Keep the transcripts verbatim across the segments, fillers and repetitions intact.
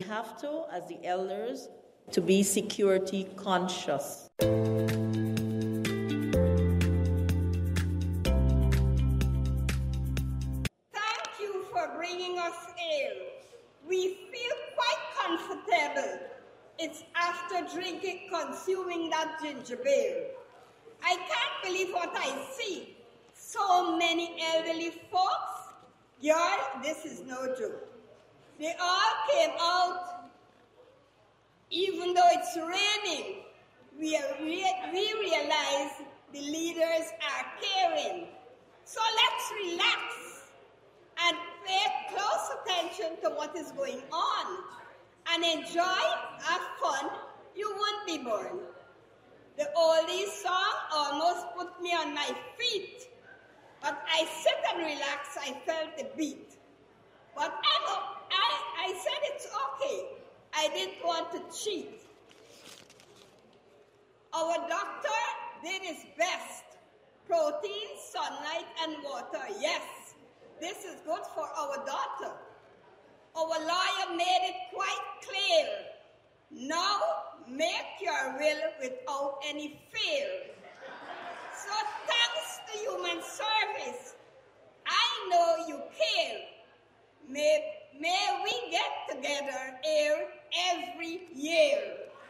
have to, as the elders, to be security conscious. Bringing us ale. We feel quite comfortable. It's after drinking, consuming that ginger ale. I can't believe what I see. So many elderly folks. Girl, this is no joke. They all came out, even though it's raining. We, are, we, we realize the leaders are caring. So let's relax and pay close attention to what is going on and enjoy, have fun. You won't be bored. The oldies song almost put me on my feet, but I sit and relax. I felt the beat. But I, I, I said it's okay. I didn't want to cheat. Our doctor did his best. Protein, sunlight, and water, yes. This is good for our daughter. Our lawyer made it quite clear. Now, make your will without any fear. So thanks to human service, I know you care. May, may we get together here every year.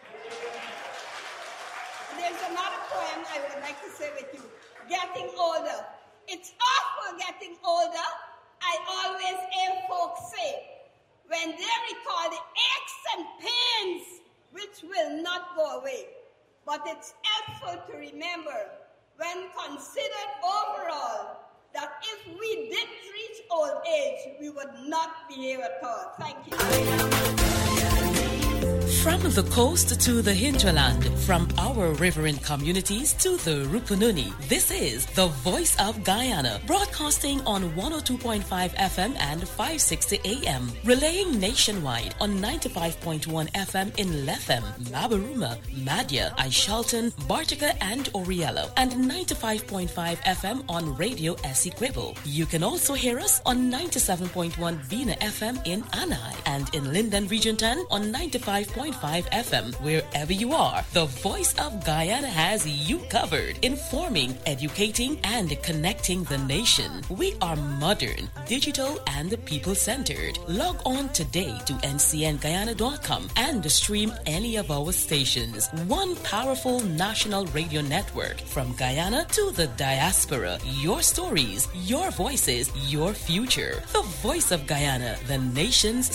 There's another poem I would like to say with you. Getting older. It's awful getting older. I always hear folks say, when they recall the aches and pains, which will not go away. But it's helpful to remember, when considered overall, that if we did reach old age, we would not be here at all. Thank you. From the coast to the hinterland, from our riverine communities to the Rupununi, this is the Voice of Guyana, broadcasting on one oh two point five F M and five sixty A M, relaying nationwide on ninety-five point one F M in Lethem, Mabaruma, Madya, Aishalton, Bartica, and Oriello, and ninety-five point five F M on Radio Essequibo. You can also hear us on ninety-seven point one Vina F M in Anai, and in Linden Region ten on ninety-five point five F M. Wherever you are, the Voice of Guyana has you covered, informing, educating, and connecting the nation. We are modern, digital, and people-centered. Log on today to N C N Guyana dot com and stream any of our stations. One powerful national radio network from Guyana to the diaspora. Your stories, your voices, your future. The Voice of Guyana, the nation's